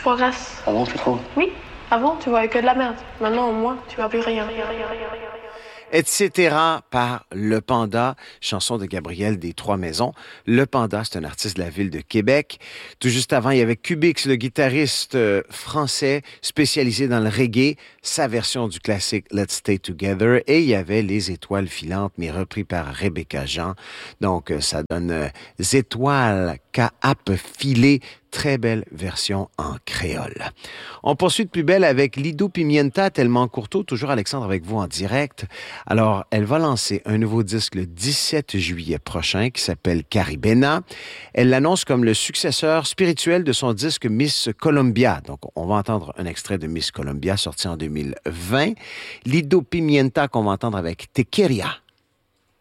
Je progresse. Ah bon, tu trouves? Oui. Avant, tu voyais que de la merde. Maintenant, au moins, tu vois plus rien. Etc. par Le Panda, chanson de Gabriel des Trois-Maisons. Le Panda, c'est un artiste de la ville de Québec. Tout juste avant, il y avait Cubix, le guitariste français spécialisé dans le reggae, sa version du classique Let's Stay Together. Et il y avait Les Étoiles filantes, mais repris par Rebecca Jean. Donc, ça donne Étoiles qu'a filé. Très belle version en créole. On poursuit de plus belle avec Lido Pimienta, tellement Courteau, toujours Alexandre avec vous en direct. Alors, elle va lancer un nouveau disque le 17 juillet prochain qui s'appelle Caribena. Elle l'annonce comme le successeur spirituel de son disque Miss Colombia. Donc, on va entendre un extrait de Miss Colombia sorti en 2020. Lido Pimienta qu'on va entendre avec Te Queria.